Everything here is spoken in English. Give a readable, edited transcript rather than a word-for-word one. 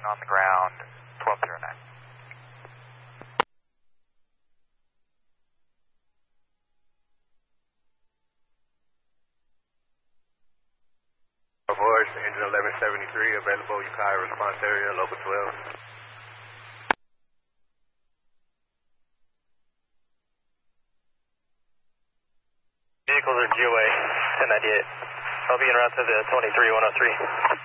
on the ground, 1209. Voice, engine 1173, available, Ukiah response area, local 12. Vehicles are GOA 1098. I'll be en route to the 23103.